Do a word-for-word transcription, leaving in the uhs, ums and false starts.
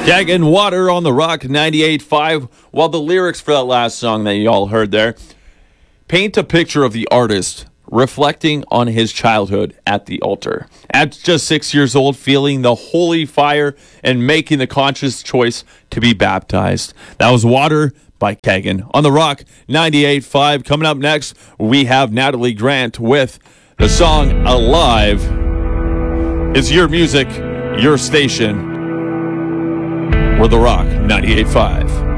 Gagging Water on the Rock ninety-eight point five. While the lyrics for that last song that you all heard there paint a picture of the artist reflecting on his childhood at the altar. At just six years old, feeling the holy fire and making the conscious choice to be baptized. That was Water by Kagan on the Rock ninety-eight point five. Coming up next, we have Natalie Grant with the song Alive. It's your music, your station. We're the Rock ninety-eight point five.